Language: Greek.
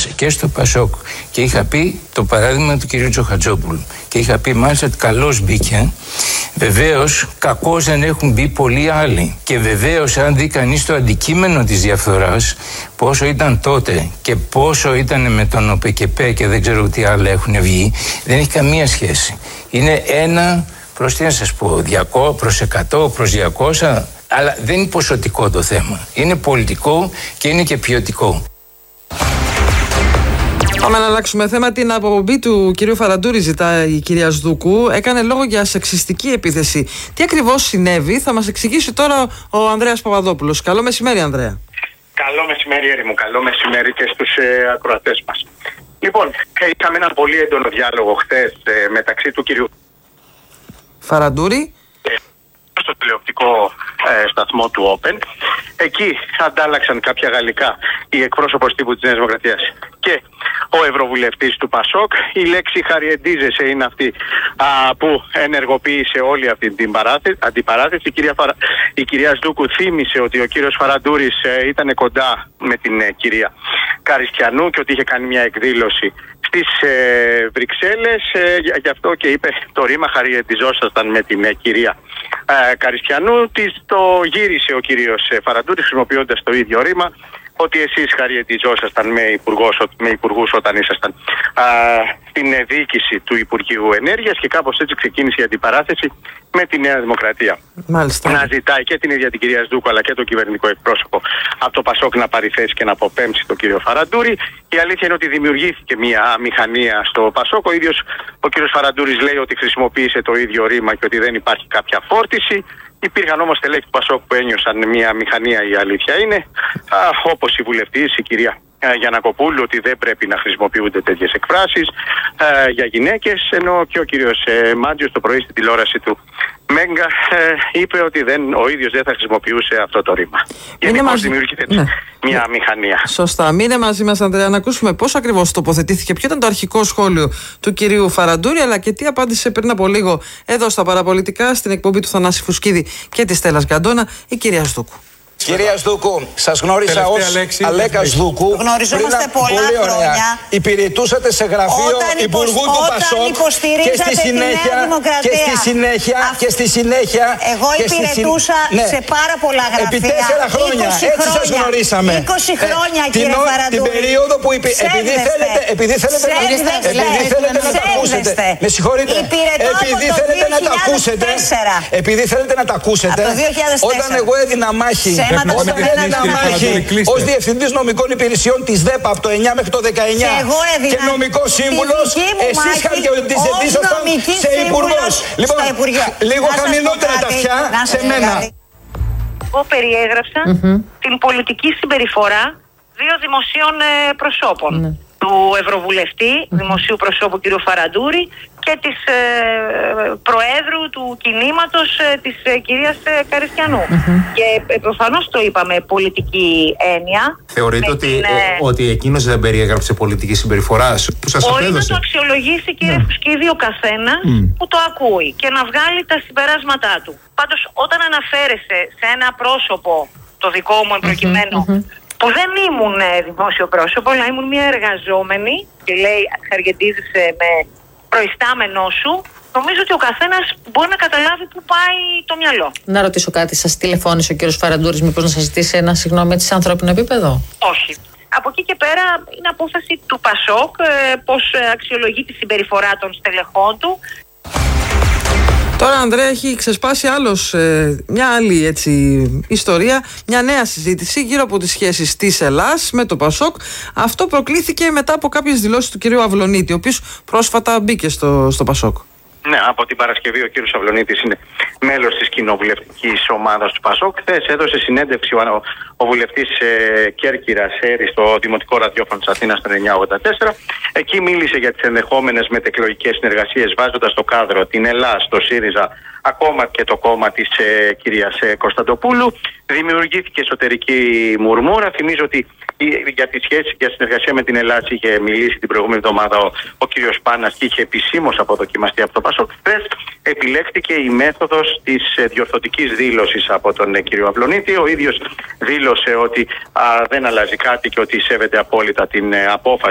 Έλληνας και στο Πασόκ. Και είχα πει το παράδειγμα του κ. Τσοχατζόπουλου. Και είχα πει μάλιστα ότι καλώς μπήκε. Βεβαίως, κακώς δεν έχουν μπει πολλοί άλλοι. Και βεβαίως, αν δει κανείς το αντικείμενο της διαφθοράς, πόσο ήταν τότε και πόσο ήταν με τον ΟΠΕΚΕΠΕ και δεν ξέρω τι άλλα έχουν βγει, δεν έχει καμία σχέση. Είναι ένα προς τι να σας πω, 200 προς 100 προς 200, αλλά δεν είναι ποσοτικό το θέμα. Είναι πολιτικό και είναι και ποιοτικό. Πάμε να αλλάξουμε θέμα. Την αποπομπή του κυρίου Φαραντούρη ζητάει η κυρία Σδούκου. Έκανε λόγο για σεξιστική επίθεση. Τι ακριβώς συνέβη, θα μας εξηγήσει τώρα ο Ανδρέας Παπαδόπουλος. Καλό μεσημέρι, Ανδρέα. Καλό μεσημέρι, Έρημου. Καλό μεσημέρι και στους ακροατές μας. Λοιπόν, είχαμε ένα πολύ έντονο διάλογο χθες μεταξύ του κυρίου Φαραντούρη στο τηλεοπτικό σταθμό του Open. Εκεί αντάλλαξαν κάποια γαλλικά η εκπρόσωπος τύπου της Νέας Δημοκρατίας και ο ευρωβουλευτής του Πασόκ. Η λέξη χαριεντίζεσαι είναι αυτή που ενεργοποίησε όλη αυτή την αντιπαράθεση. Η κυρία Σδούκου θύμισε ότι ο κύριος Φαραντούρης ήταν κοντά με την κυρία Καριστιανού και ότι είχε κάνει μια εκδήλωση στις Βρυξέλλες. Γι' αυτό και είπε το ρήμα χαριεντιζόσασταν με την κυρία Καριστιανού. Το γύρισε ο κύριος Φαραντούρης χρησιμοποιώντας το ίδιο ρήμα, ότι εσείς χαριεντιζόσασταν με υπουργούς όταν ήσασταν στην διοίκηση του Υπουργείου Ενέργειας, και κάπως έτσι ξεκίνησε η αντιπαράθεση με τη Νέα Δημοκρατία. Μάλιστα. Να ζητάει και την ίδια την κυρία Σδούκου αλλά και το κυβερνητικό εκπρόσωπο από το Πασόκ να πάρει θέση και να αποπέμψει τον κύριο Φαραντούρη. Η αλήθεια είναι ότι δημιουργήθηκε μια μηχανία στο Πασόκ. Ο ίδιος ο κύριος Φαραντούρης λέει ότι χρησιμοποίησε το ίδιο ρήμα και ότι δεν υπάρχει κάποια φόρτιση. Υπήρχαν όμως στελέχη του Πασόκ που ένιωσαν μια μηχανία, η αλήθεια είναι, όπως η βουλευτής, η κυρία Γιαννακοπούλου, ότι δεν πρέπει να χρησιμοποιούνται τέτοιες εκφράσεις για γυναίκες, ενώ και ο κύριος Μάντζιος το πρωί στην τηλεόραση του Μέγκα είπε ότι ο ίδιος δεν θα χρησιμοποιούσε αυτό το ρήμα. Γενικώς δημιουργείται μια μηχανία. Σωστά. Μείνε μαζί μας, Ανδρέα, να ακούσουμε πώς ακριβώς τοποθετήθηκε, ποιο ήταν το αρχικό σχόλιο του κυρίου Φαραντούρη, αλλά και τι απάντησε πριν από λίγο εδώ στα Παραπολιτικά, στην εκπομπή του Θανάση Φουσκίδη και της Στέλλας Γκαντόνα, η κυρία Σδούκου. Κυρία Σδούκου, σας γνώρισα ως Αλέκα Σδούκου. Γνωριζόμαστε πολλά χρόνια. Υπηρετούσατε σε γραφείο υπουργού του Πασόκ και στη συνέχεια. Εγώ υπηρετούσα σε πάρα πολλά γραφεία. Επί 4 χρόνια. Έτσι σας γνωρίσαμε. 20 χρόνια, κύριε Φαραντούρη. Την περίοδο που επειδή θέλετε να τα ακούσετε. Με συγχωρείτε. Επειδή θέλετε να τα ακούσετε. Όταν εγώ έδινα μάχη ως διευθυντής νομικών υπηρεσιών της ΔΕΠΑ από το 9 μέχρι το 19 και νομικός σύμβουλος, εσείς χαρακτηριζόσασταν σε υπουργός. Λοιπόν, λίγο χαμηλότερα τα αυτιά σε μένα. Εγώ περιέγραψα την πολιτική συμπεριφορά 2 δημοσίων προσώπων. Του Ευρωβουλευτή, δημοσίου προσώπου κ. Φαραντούρη, και της Προέδρου του κινήματος της κυρίας Καριστιανού. Και προφανώς το είπαμε πολιτική έννοια. Θεωρείτε ότι εκείνος δεν περιέγραψε πολιτική συμπεριφορά που σας μπορεί απέδωσε? Να το αξιολογήσει, κύριε Φουσκίδη, ο καθένας που το ακούει και να βγάλει τα συμπεράσματά του. Πάντως, όταν αναφέρεσαι σε ένα πρόσωπο, το δικό μου προκειμένου, που δεν ήμουν δημόσιο πρόσωπο, αλλά ήμουν μια εργαζόμενη, και λέει χαριεντίζεσαι με προϊστάμενό σου, νομίζω ότι ο καθένας μπορεί να καταλάβει πού πάει το μυαλό. Να ρωτήσω κάτι, σας τηλεφώνησε ο κύριος Φαραντούρης μήπως να σας ζητήσει ένα συγγνώμη σε ανθρώπινο επίπεδο? Όχι. Από εκεί και πέρα είναι απόφαση του Πασόκ πώς αξιολογεί τη συμπεριφορά των στελεχών του. Τώρα, Ανδρέα, έχει ξεσπάσει μια άλλη ιστορία, μια νέα συζήτηση γύρω από τις σχέσεις της Ελλάς με το Πασόκ. Αυτό προκλήθηκε μετά από κάποιες δηλώσεις του κυρίου Αυλωνίτη, ο οποίος πρόσφατα μπήκε στο Πασόκ. Ναι, από την Παρασκευή ο κύριος Αυλωνίτης είναι μέλος της κοινοβουλευτικής ομάδας του Πασόκ. Χθες έδωσε συνέντευξη ο βουλευτής Κέρκυρας Έρης στο Δημοτικό Ραδιόφωνο της Αθήνας στο 984. Εκεί μίλησε για τις ενδεχόμενες μετεκλογικές συνεργασίες, βάζοντας στο κάδρο την Ελλάς, το ΣΥΡΙΖΑ, ακόμα και το κόμμα της κυρίας Κωνσταντοπούλου. Δημιουργήθηκε εσωτερική μουρμούρα. Θυμίζω ότι για τη σχέση και συνεργασία με την Ελλάδα είχε μιλήσει την προηγούμενη εβδομάδα ο κύριος Πάνας και είχε επισήμως αποδοκιμαστεί από το Πασόκ. Χθες επιλέχθηκε η μέθοδος της διορθωτικής δήλωσης από τον κύριο Αυλωνίτη. Ο ίδιος δήλωσε ότι δεν αλλάζει κάτι και ότι σέβεται απόλυτα την απόφαση